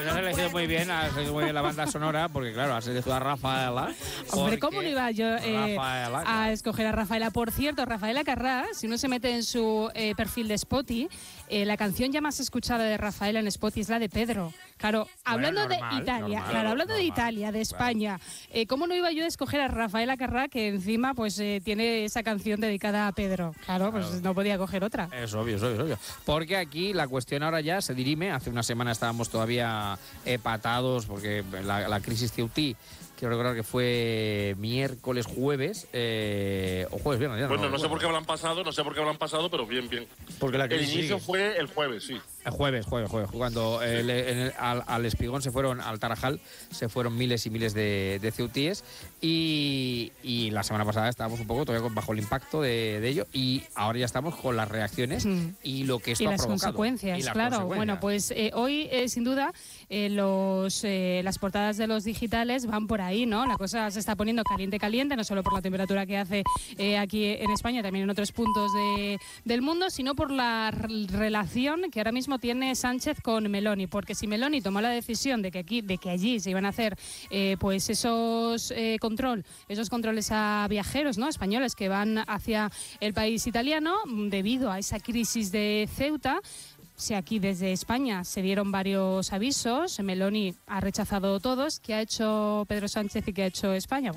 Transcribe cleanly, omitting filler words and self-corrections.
has elegido muy bien, la banda sonora, porque claro, has elegido a Rafaela. Hombre, ¿cómo no iba yo a escoger a Rafaela? Por cierto, Rafaela Carrà, si uno se mete en su perfil de Spotify, la canción ya más escuchada de Rafaela en Spotify es la de Pedro. Claro, hablando de Italia, hablando de Italia, de España, ¿cómo no iba yo a escoger a Rafaela Carrà, que encima pues tiene esa canción dedicada a Pedro? Claro, pues no podía coger otra. Es obvio. Porque aquí la cuestión ahora ya se dirime. Hace una semana estábamos todavía patados porque la crisis Ceutí, quiero recordar que fue miércoles, jueves, o jueves, viernes. Bueno, no sé por qué habrán pasado, pero bien. Porque el inicio fue el jueves, sí. El jueves, cuando al Espigón se fueron, al Tarajal, se fueron miles y miles de ceutíes y la semana pasada estábamos un poco todavía bajo el impacto de ello y ahora ya estamos con las reacciones y lo que esto ha provocado. Consecuencias, claro. Bueno, pues hoy, sin duda, las portadas de los digitales van por ahí, ¿no? La cosa se está poniendo caliente, no solo por la temperatura que hace aquí en España, también en otros puntos del mundo, sino por la relación que ahora mismo tiene Sánchez con Meloni, porque si Meloni tomó la decisión de que allí se iban a hacer pues esos controles a viajeros, ¿no?, españoles que van hacia el país italiano debido a esa crisis de Ceuta. Si aquí desde España se dieron varios avisos, Meloni ha rechazado todos. ¿Qué ha hecho Pedro Sánchez y qué ha hecho España?